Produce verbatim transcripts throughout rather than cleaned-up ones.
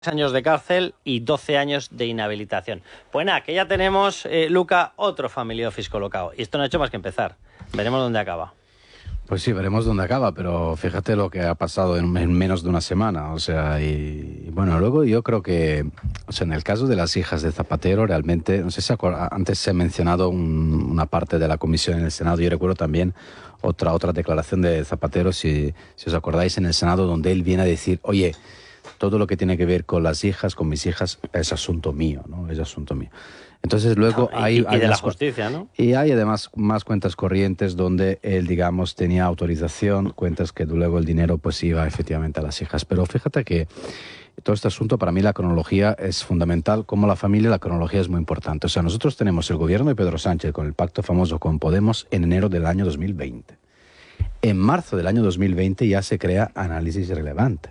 años de cárcel y doce años de inhabilitación. Pues nada, que ya tenemos, eh, Luca, otro Family Office colocado. Y esto no ha hecho más que empezar. Veremos dónde acaba. Pues sí, veremos dónde acaba, pero fíjate lo que ha pasado en, en menos de una semana. O sea, y, y bueno, luego yo creo que, o sea, en el caso de las hijas de Zapatero, realmente, no sé si acuerda, antes se ha mencionado un, una parte de la comisión en el Senado. Yo recuerdo también otra otra declaración de Zapatero, si, si os acordáis, en el Senado, donde él viene a decir, oye, todo lo que tiene que ver con las hijas, con mis hijas, es asunto mío, ¿no? Es asunto mío. Entonces luego y, hay... Y, hay y de la más, justicia, ¿no? Y hay además más cuentas corrientes donde él, digamos, tenía autorización, cuentas que luego el dinero pues iba efectivamente a las hijas. Pero fíjate que todo este asunto, para mí la cronología es fundamental. Como la familia, la cronología es muy importante. O sea, nosotros tenemos el gobierno de Pedro Sánchez con el pacto famoso con Podemos en enero del año dos mil veinte. En marzo del año dos mil veinte ya se crea Análisis Relevante.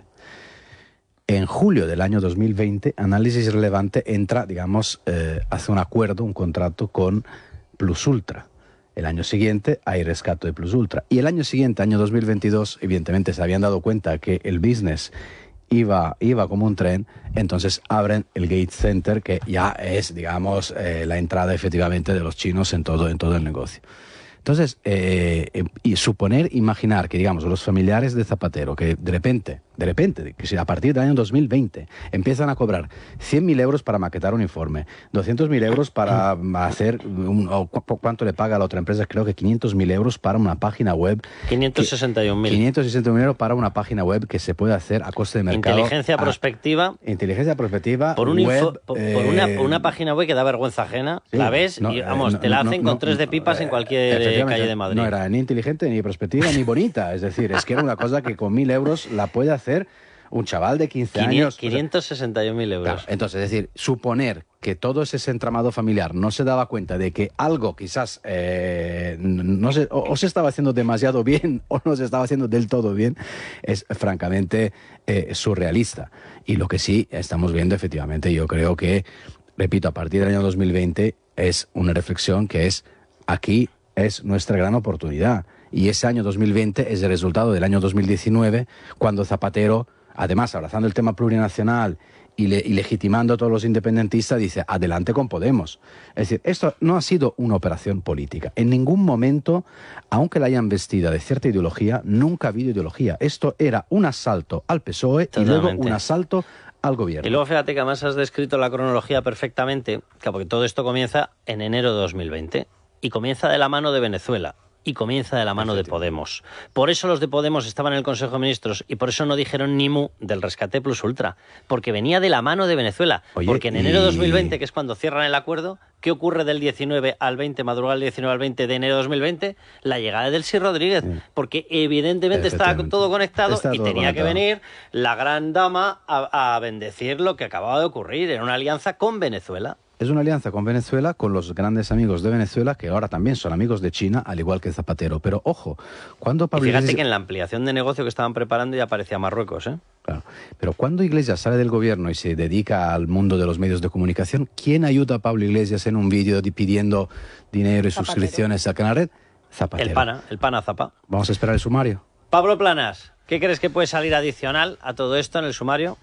En julio del año dos mil veinte, Análisis Relevante entra, digamos, eh, hace un acuerdo, un contrato con Plus Ultra. El año siguiente hay rescate de Plus Ultra. Y el año siguiente, año dos mil veintidós, evidentemente se habían dado cuenta que el business iba, iba como un tren, entonces abren el Gates Center, que ya es, digamos, eh, la entrada efectivamente de los chinos en todo, en todo el negocio. Entonces, eh, y suponer, imaginar que, digamos, los familiares de Zapatero, que de repente, de repente, que si a partir del año dos mil veinte empiezan a cobrar cien mil euros para maquetar un informe, doscientos mil euros para hacer, un, o cu cuánto le paga a la otra empresa, creo que quinientos mil euros para una página web. quinientos sesenta y un mil. quinientos sesenta y un mil euros para una página web que se puede hacer a coste de mercado. Inteligencia prospectiva. A, inteligencia prospectiva. Por, un web, info, por, eh, por una, una página web que da vergüenza ajena. Sí, la ves no, y, vamos, eh, no, te la hacen no, con no, tres de pipas eh, en cualquier calle de Madrid. No era ni inteligente, ni prospectiva, ni bonita. Es decir, es que era una cosa que con mil euros la puede hacer un chaval de quince años. quinientos sesenta y un mil euros. Claro, entonces, es decir, suponer que todo ese entramado familiar no se daba cuenta de que algo quizás eh, no se, o, o se estaba haciendo demasiado bien o no se estaba haciendo del todo bien, es francamente eh, surrealista. Y lo que sí estamos viendo, efectivamente, yo creo que, repito, a partir del año dos mil veinte es una reflexión que es aquí es nuestra gran oportunidad. Y ese año dos mil veinte es el resultado del año dos mil diecinueve, cuando Zapatero, además abrazando el tema plurinacional y, le, y legitimando a todos los independentistas, dice, adelante con Podemos. Es decir, esto no ha sido una operación política. En ningún momento, aunque la hayan vestida de cierta ideología, nunca ha habido ideología. Esto era un asalto al P S O E. Totalmente. Y luego un asalto al gobierno. Y luego fíjate que además has descrito la cronología perfectamente, porque todo esto comienza en enero de dos mil veinte. Y comienza de la mano de Venezuela. Y comienza de la mano de Podemos. Por eso los de Podemos estaban en el Consejo de Ministros y por eso no dijeron ni mu del rescate Plus Ultra. Porque venía de la mano de Venezuela. Oye, porque en enero de dos mil veinte, que es cuando cierran el acuerdo, ¿qué ocurre del diecinueve al veinte, madrugada del diecinueve al veinte de enero de dos mil veinte? La llegada del Delcy Rodríguez. Porque evidentemente estaba todo conectado Está y todo tenía conectado. que venir la gran dama a, a bendecir lo que acababa de ocurrir. Era una alianza con Venezuela. Es una alianza con Venezuela, con los grandes amigos de Venezuela, que ahora también son amigos de China, al igual que Zapatero. Pero ojo, cuando Pablo y fíjate Iglesias... que en la ampliación de negocio que estaban preparando ya aparecía Marruecos, ¿eh? Claro. Pero cuando Iglesias sale del gobierno y se dedica al mundo de los medios de comunicación, ¿quién ayuda a Pablo Iglesias en un vídeo pidiendo dinero y Zapatero. suscripciones a Canal Red? Zapatero. El pana, el pana Zapa. Vamos a esperar el sumario. Pablo Planas, ¿qué crees que puede salir adicional a todo esto en el sumario?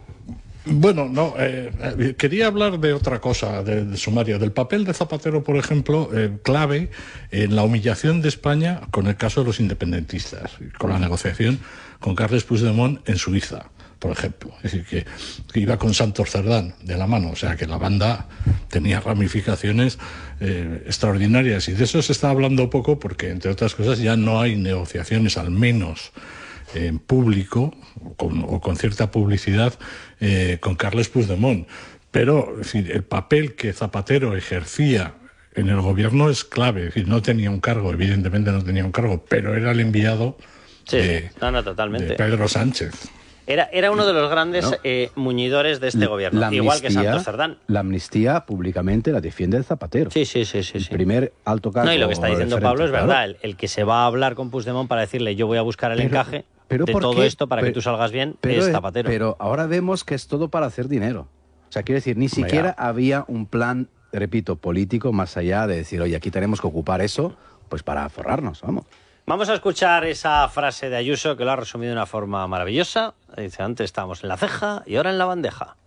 Bueno, no, eh, quería hablar de otra cosa, del de sumario, del papel de Zapatero, por ejemplo, eh, clave en la humillación de España con el caso de los independentistas, con la negociación con Carles Puigdemont en Suiza, por ejemplo. Es decir, que, que iba con Santos Cerdán de la mano, o sea, que la banda tenía ramificaciones eh, extraordinarias. Y de eso se está hablando poco porque, entre otras cosas, ya no hay negociaciones, al menos en público o con, o con cierta publicidad eh, con Carles Puigdemont, pero es decir, el papel que Zapatero ejercía en el gobierno es clave. Es decir, no tenía un cargo, evidentemente no tenía un cargo, pero era el enviado sí, de, no, no, totalmente. de Pedro Sánchez. Era, era uno de los grandes ¿no? eh, muñidores de este la, gobierno, la igual amnistía, que Santos Cerdán. La amnistía públicamente la defiende el Zapatero. Sí, sí, sí. sí el sí. primer alto cargo. No, y lo que está diciendo Pablo es verdad. El, el que se va a hablar con Puigdemont para decirle yo voy a buscar el pero, encaje pero de todo qué? esto para pero, que tú salgas bien pero, es Zapatero. Pero ahora vemos que es todo para hacer dinero. O sea, quiero decir, ni siquiera Vaya. había un plan, repito, político más allá de decir, oye, aquí tenemos que ocupar eso pues para forrarnos, vamos. Vamos a escuchar esa frase de Ayuso que lo ha resumido de una forma maravillosa. Dice, antes estábamos en la ceja y ahora en la bandeja.